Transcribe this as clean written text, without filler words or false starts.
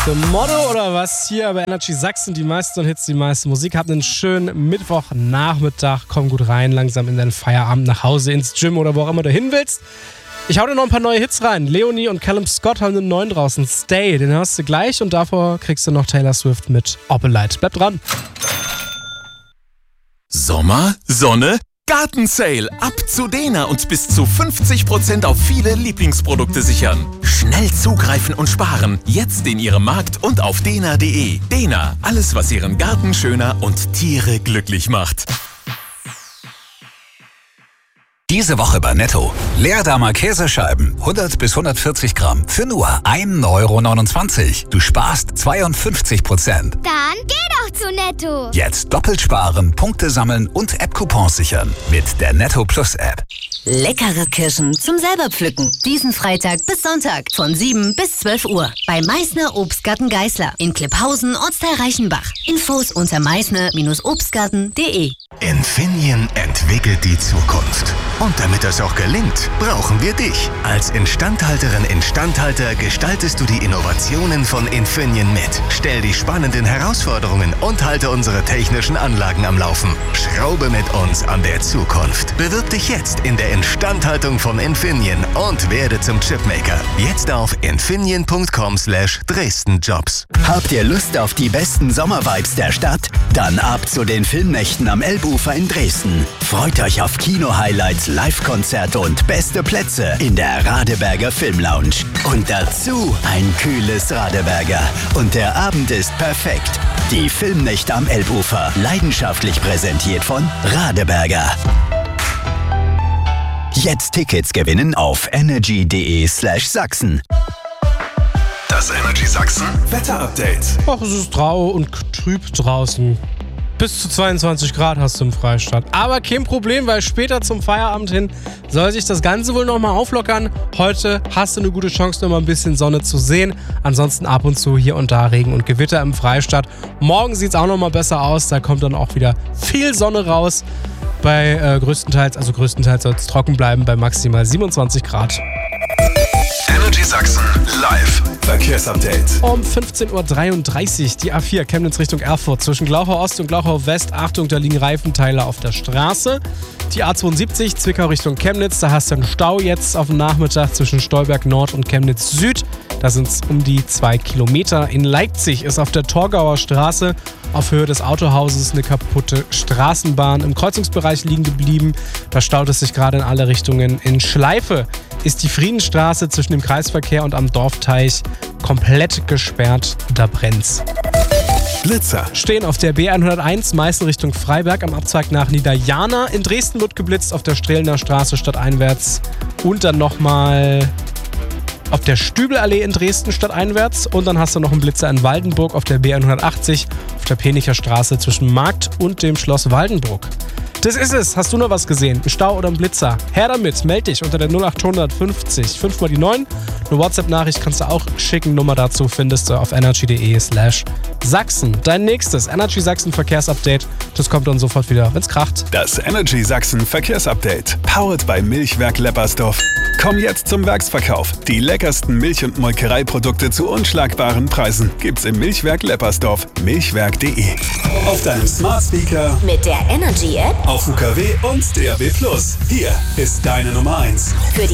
Motto oder was? Hier bei Energy Sachsen, die meisten Hits, die meiste Musik. Habt einen schönen Mittwochnachmittag. Komm gut rein, langsam in deinen Feierabend, nach Hause, ins Gym oder wo auch immer du hin willst. Ich hau dir noch ein paar neue Hits rein. Leonie und Callum Scott haben einen neuen draußen. Stay, den hörst du gleich und davor kriegst du noch Taylor Swift mit Opelite. Bleib dran. Sommer, Sonne, Gartensale. Ab zu Dena und bis zu 50% auf viele Lieblingsprodukte sichern. Schnell zugreifen und sparen. Jetzt in Ihrem Markt und auf dena.de. Dena, alles was Ihren Garten schöner und Tiere glücklich macht. Diese Woche bei Netto. Leerdammer Käsescheiben, 100 bis 140 Gramm, für nur 1,29 €. Du sparst 52%. Dann geh doch zu Netto. Jetzt doppelt sparen, Punkte sammeln und App-Coupons sichern. Mit der Netto Plus App. Leckere Kirschen zum selber pflücken. Diesen Freitag bis Sonntag von 7 bis 12 Uhr. Bei Meißner Obstgarten Geißler in Klipphausen, Ortsteil Reichenbach. Infos unter meißner-obstgarten.de. Infineon entwickelt die Zukunft. Und damit das auch gelingt, brauchen wir dich. Als Instandhalterin/Instandhalter gestaltest du die Innovationen von Infineon mit. Stell die spannenden Herausforderungen und halte unsere technischen Anlagen am Laufen. Schraube mit uns an der Zukunft. Bewirb dich jetzt in der Instandhaltung von Infineon und werde zum Chipmaker. Jetzt auf infineon.com/Dresden-Jobs. Habt ihr Lust auf die besten Sommervibes der Stadt? Dann ab zu den Filmnächten am Elbufer in Dresden. Freut euch auf Kino-Highlights, Live-Konzerte und beste Plätze in der Radeberger Filmlounge. Und dazu ein kühles Radeberger. Und der Abend ist perfekt. Die Filmnächte am Elbufer, leidenschaftlich präsentiert von Radeberger. Jetzt Tickets gewinnen auf energy.de/Sachsen. Das Energy Sachsen Wetter-Update. Ach, es ist grau und trüb draußen. Bis zu 22 Grad hast du im Freistaat. Aber kein Problem, weil später zum Feierabend hin soll sich das Ganze wohl nochmal auflockern. Heute hast du eine gute Chance, nochmal ein bisschen Sonne zu sehen. Ansonsten ab und zu hier und da Regen und Gewitter im Freistaat. Morgen sieht es auch nochmal besser aus. Da kommt dann auch wieder viel Sonne raus. Bei größtenteils soll es trocken bleiben bei maximal 27 Grad. Energy Sachsen live Verkehrsupdate. Um 15.33 Uhr die A4 Chemnitz Richtung Erfurt zwischen Glauchau Ost und Glauchau West. Achtung, da liegen Reifenteile auf der Straße. Die A72 Zwickau Richtung Chemnitz, da hast du einen Stau jetzt auf dem Nachmittag zwischen Stolberg Nord und Chemnitz Süd. Da sind es um die 2 Kilometer. In Leipzig ist auf der Torgauer Straße auf Höhe des Autohauses eine kaputte Straßenbahn im Kreuzungsbereich liegen geblieben. Da staut es sich gerade in alle Richtungen. In Schleife ist die Friedenstraße zwischen dem Kreisverkehr und am Dorfteich komplett gesperrt. Da brennt's. Blitzer Stehen auf der B101 Meißen Richtung Freiberg am Abzweig nach Niederjana. In Dresden wird geblitzt auf der Strehlener Straße stadteinwärts und dann nochmal auf der Stübelallee in Dresden stadteinwärts. Und dann hast du noch einen Blitzer in Waldenburg auf der B180 auf der Penicher Straße zwischen Markt und dem Schloss Waldenburg. Das ist es. Hast du noch was gesehen? Ein Stau oder ein Blitzer? Her damit. Meld dich unter der 0850 5 mal die 9. Eine WhatsApp-Nachricht kannst du auch schicken. Nummer dazu findest du auf energy.de/Sachsen. Dein nächstes Energy Sachsen Verkehrsupdate. Das kommt dann sofort wieder, wenn's kracht. Das Energy Sachsen Verkehrsupdate. Powered by Milchwerk Leppersdorf. Komm jetzt zum Werksverkauf. Die leckersten Milch- und Molkereiprodukte zu unschlagbaren Preisen gibt's im Milchwerk Leppersdorf. Milchwerk.de. Auf deinem Smart Speaker, Mit der Energy App auf UKW und DAB+. Hier ist deine Nummer 1. für die